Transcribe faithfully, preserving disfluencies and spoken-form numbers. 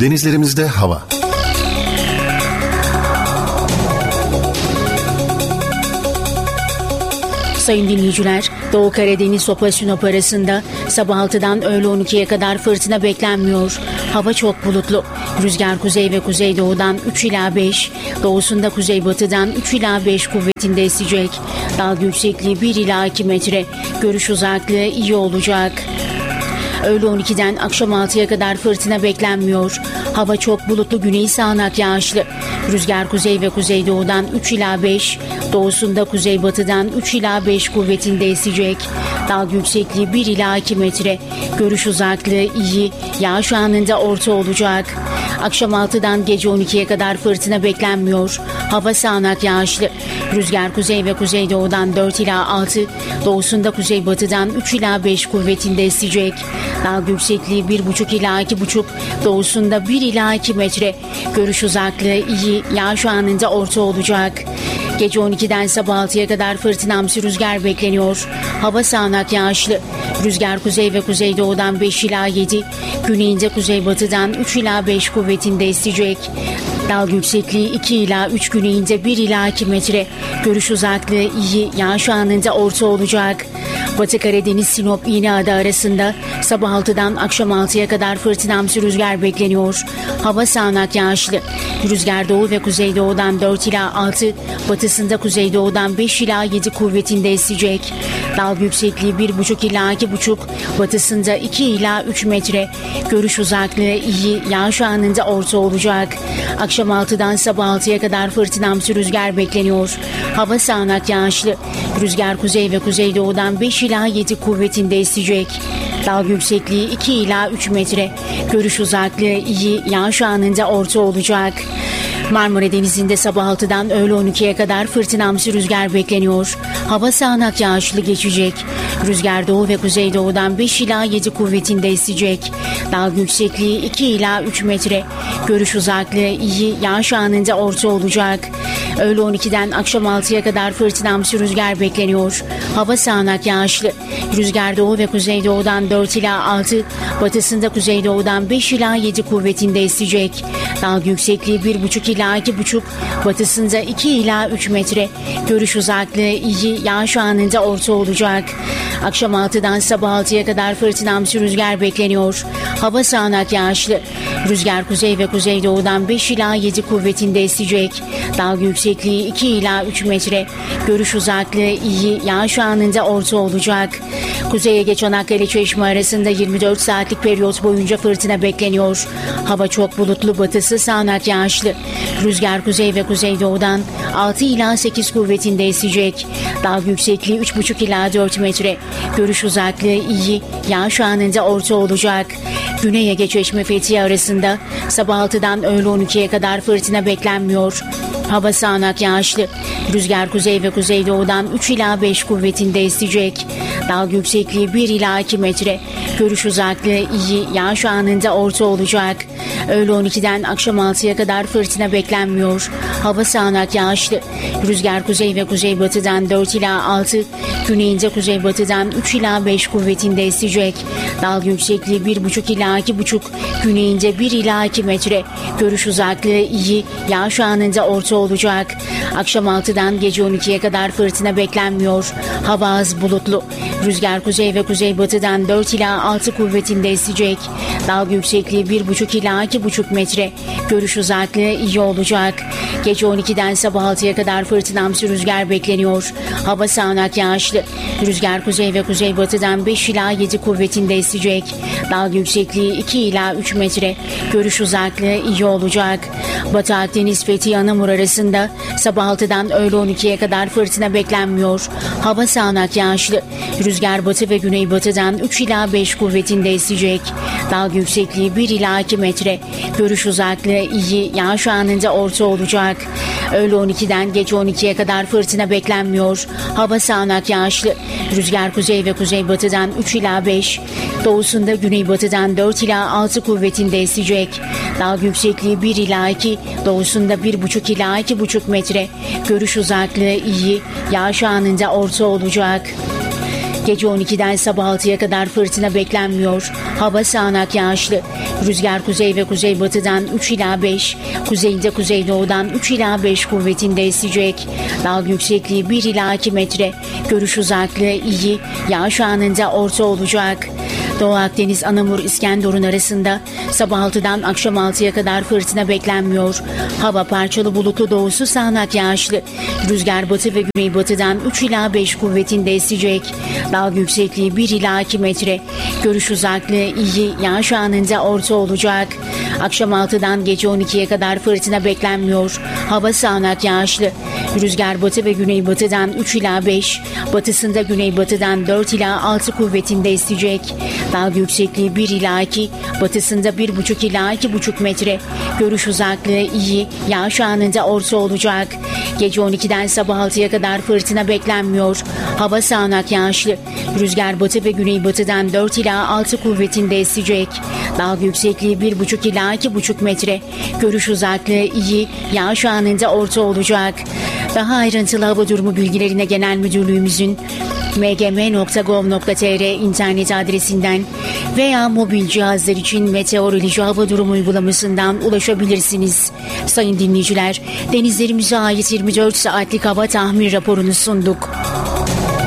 Denizlerimizde hava. Sayın dinleyiciler, Doğu Karadeniz Sopa Sinop arasında sabah altıdan öğle on ikiye kadar fırtına beklenmiyor. Hava çok bulutlu. Rüzgar kuzey ve kuzeydoğudan üç ila beş, doğusunda kuzeybatıdan üç ila beş kuvvetinde esecek. Dalga yüksekliği bir ila iki metre. Görüş uzaklığı iyi olacak. Öğle on ikiden akşam altıya kadar fırtına beklenmiyor. Hava çok bulutlu, güney sağanak yağışlı. Rüzgar kuzey ve kuzeydoğudan üç ila beş, doğusunda kuzeybatıdan üç ila beş kuvvetinde esecek. Dalga yüksekliği bir ila iki metre. Görüş uzaklığı iyi, yağış anında orta olacak. Akşam altıdan gece on ikiye kadar fırtına beklenmiyor. Hava sağanak yağışlı. Rüzgar kuzey ve kuzeydoğudan dört ila altı, doğusunda kuzeybatıdan üç ila beş kuvvetinde esecek. Dalga yüksekliği bir buçuk ila iki buçuk, doğusunda bir ila iki metre. Görüş uzaklığı iyi, yağış anında orta olacak. Gece on ikiden sabah altıya kadar fırtınamsı rüzgar bekleniyor. Hava sağanak yağışlı. Rüzgar kuzey ve kuzeydoğudan beş ila yedi, güneyinde kuzeybatıdan üç ila beş kuvvetinde esecek. Dalga yüksekliği iki ila üç, güneyinde bir ila iki metre. Görüş uzaklığı iyi, yağış anında orta olacak. Batı Karadeniz Sinop İğneada arasında sabah altıdan akşam altıya kadar fırtınamsı rüzgar bekleniyor. Hava sağanak yağışlı. Rüzgar doğu ve kuzeydoğudan dört ila altı, batısında kuzeydoğudan beş ila yedi kuvvetinde esecek. Dalga yüksekliği bir buçuk ila iki buçuk, batısında iki ila üç metre. Görüş uzaklığı iyi, yağış anında orta olacak. Akşam altıdan sabah altıya kadar fırtınamsı rüzgar bekleniyor. Hava sağanak yağışlı. Rüzgar kuzey ve kuzeydoğudan beş ila yedi kuvvetinde esecek. Dalga yüksekliği iki ila üç metre. Görüş uzaklığı iyi, yağış anında orta olacak. Marmara Denizi'nde sabah altıdan öğle on ikiye kadar fırtınamsı rüzgar bekleniyor. Hava sağanak yağışlı geçecek. Rüzgar doğu ve kuzeydoğudan beş ila yedi kuvvetinde esecek. Dalga yüksekliği iki ila üç metre. Görüş uzaklığı iyi, yağış anında orta olacak. Öğle on ikiden akşam altıya kadar fırtınamsı rüzgar bekleniyor. Hava sağanak yağışlı. Rüzgar doğu ve kuzeydoğudan dört ila altı, batısında kuzeydoğudan beş ila yedi kuvvetinde esecek. Dalga yüksekliği bir buçuk ila iki buçuk, batısında iki ila üç metre. Görüş uzaklığı iyi, yağış anında orta olacak. Akşam altıdan sabah altıya kadar fırtınamsı rüzgar bekleniyor. Hava sağanak yağışlı. Rüzgar kuzey ve kuzeydoğudan beş ila yedi kuvvetinde esecek. Dalga yüksekliği iki ila üç metre. Görüş uzaklığı iyi, yağış anında orta olacak. Kuzey Ege Çanakkale Çeşme arasında yirmi dört saatlik periyot boyunca fırtına bekleniyor. Hava çok bulutlu, batısı sağanak yağışlı. Rüzgar kuzey ve kuzeydoğudan altı ila sekiz kuvvetinde esecek. Dalga yüksekliği üç buçuk ila dört metre. Görüş uzaklığı iyi, yağış anında orta olacak. Güney Ege Çeşme Fethiye arasında sabah altıdan öğle on ikiye kadar fırtına beklenmiyor. Hava sağanak yağışlı. Rüzgar kuzey ve kuzeydoğudan üç ila beş kuvvetinde esecek. Dalga yüksekliği bir ila iki metre. Görüş uzaklığı iyi, yağış anında orta olacak. Öğle on ikiden akşam altıya kadar fırtına beklenmiyor. Hava sağanak yağışlı. Rüzgar kuzey ve kuzeybatıdan dört ila altı, güneyinde kuzeybatıdan üç ila beş kuvvetinde esecek. Dalga yüksekliği bir buçuk ila iki buçuk, güneyinde bir ila iki metre. Görüş uzaklığı iyi, yağış anında orta olacak. Akşam altıdan gece on ikiye kadar fırtına beklenmiyor. Hava az bulutlu. Rüzgar kuzey ve kuzeybatıdan dört ila altı kuvvetinde esecek. Dalga yüksekliği bir buçuk ila iki buçuk metre. Görüş uzaklığı iyi olacak. Gece on ikiden sabah altıya kadar fırtınamsı rüzgar bekleniyor. Hava sağanak yağışlı. Rüzgar kuzey ve kuzeybatıdan beş ila yedi kuvvetinde esecek. Dalga yüksekliği iki ila üç metre. Görüş uzaklığı iyi olacak. Batı Akdeniz Fethiye Anamur arasında sabah altıdan öğle on ikiye kadar fırtına beklenmiyor. Hava sağanak yağışlı. Rüzgar batı ve güneybatıdan üç ila beş kuvvetinde esecek. Dalga yüksekliği bir ila iki metre. Görüş uzaklığı iyi, yağış anında orta olacak. Öğle on ikiden gece on ikiye kadar fırtına beklenmiyor. Hava sağanak yağışlı. Rüzgar kuzey ve kuzeybatıdan üç ila beş, doğusunda güneybatıdan dört ila altı kuvvetinde esecek. Dalga yüksekliği bir ila iki, doğusunda bir buçuk ila iki buçuk metre. Görüş uzaklığı iyi, yağış anında orta olacak. Gece on ikiden sabah altıya kadar fırtına beklenmiyor. Hava sağanak yağışlı. Rüzgar kuzey ve kuzeybatıdan üç ila beş, kuzeyinde kuzeydoğudan üç ila beş kuvvetinde esecek. Dalga yüksekliği bir ila iki metre. Görüş uzaklığı iyi. Yağış anında orta olacak. Doğu Akdeniz, Anamur, İskenderun arasında sabah altıdan akşam altıya kadar fırtına beklenmiyor. Hava parçalı bulutlu, doğusu sağanak yağışlı. Rüzgar batı ve güneybatıdan üç ila beş kuvvetinde esecek. Dalga yüksekliği bir ila iki metre. Görüş uzaklığı iyi. Yağış anında orta olacak. Akşam altıdan gece on ikiye kadar fırtına beklenmiyor. Hava sağanak yağışlı. Rüzgar batı ve güneybatıdan üç ila beş, batısında güneybatıdan dört ila altı kuvvetinde esecek. Dalga yüksekliği bir ila iki, batısında bir buçuk ila iki buçuk metre. Görüş uzaklığı iyi. Yağış anında orta olacak. Gece on ikiden sabah altıya kadar fırtına beklenmiyor. Hava sağanak yağışlı. Rüzgar batı ve güneybatıdan dört ila altı kuvvetinde esecek. Dalga yüksekliği bir buçuk ila iki buçuk metre. Görüş uzaklığı iyi. Yağış anında orta olacak. Daha ayrıntılı hava durumu bilgilerine Genel Müdürlüğümüzün m g m nokta gov nokta t r internet adresinden veya mobil cihazlar için meteoroloji hava durumu uygulamasından ulaşabilirsiniz. Sayın dinleyiciler, denizlerimize ait yirmi dört saatlik hava tahmin raporunu sunduk.